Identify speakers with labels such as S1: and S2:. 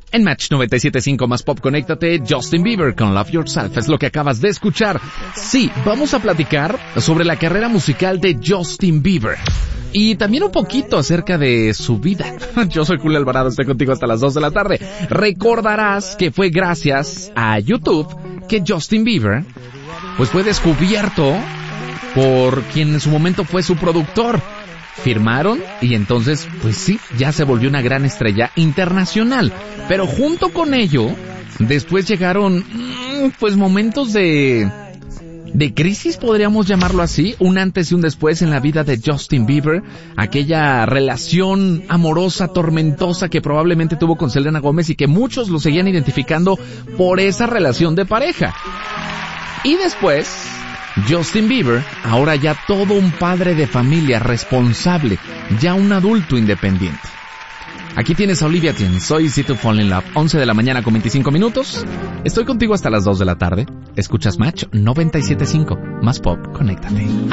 S1: En Match 97.5 más pop, conéctate, Justin Bieber con Love Yourself, es lo que acabas de escuchar. Sí, vamos a platicar sobre la carrera musical de Justin Bieber. Y también un poquito acerca de su vida. Yo soy Julio Alvarado, estoy contigo hasta las 2 de la tarde. Recordarás que fue gracias a YouTube que Justin Bieber pues fue descubierto por quien en su momento fue su productor. Firmaron y entonces, pues sí, ya se volvió una gran estrella internacional. Pero junto con ello, después llegaron, pues momentos de crisis, podríamos llamarlo así, un antes y un después en la vida de Justin Bieber, aquella relación amorosa, tormentosa que probablemente tuvo con Selena Gómez y que muchos lo seguían identificando por esa relación de pareja. Y después, Justin Bieber, ahora ya todo un padre de familia responsable, ya un adulto independiente. Aquí tienes a Olivia Dean, soy Easy to Fall in Love, 11 de la mañana con 25 minutos. Estoy contigo hasta las 2 de la tarde. Escuchas Match 97.5, más pop, conéctate.